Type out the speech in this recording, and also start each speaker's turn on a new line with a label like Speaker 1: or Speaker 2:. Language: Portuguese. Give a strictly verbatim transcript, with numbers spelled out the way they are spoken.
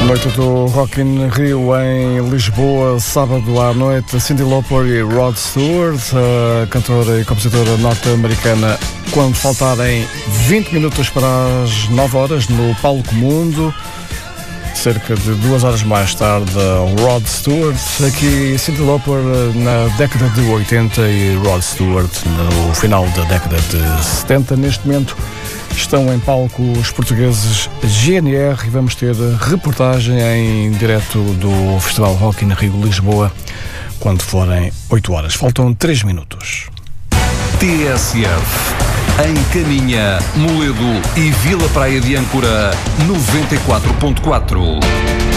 Speaker 1: Noite do Rock in Rio em Lisboa, sábado à noite. Cyndi Lauper e Rod Stewart, a cantora e compositora norte-americana, quando faltarem vinte minutos para as nove horas no Palco Mundo. Cerca de duas horas mais tarde, Rod Stewart. Aqui Cyndi Lauper na década de oitenta e Rod Stewart no final da década de setenta. Neste momento estão em palco os portugueses G N R e vamos ter reportagem em direto do Festival Rock in Rio Lisboa quando forem oito horas. Faltam três minutos.
Speaker 2: T S F em Caminha, Moledo e Vila Praia de Âncora noventa e quatro ponto quatro.